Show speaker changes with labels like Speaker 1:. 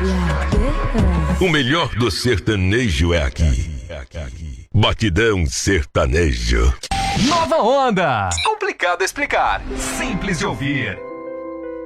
Speaker 1: O melhor do sertanejo é aqui. Batidão Sertanejo.
Speaker 2: Nova Onda. Complicado explicar, simples de ouvir.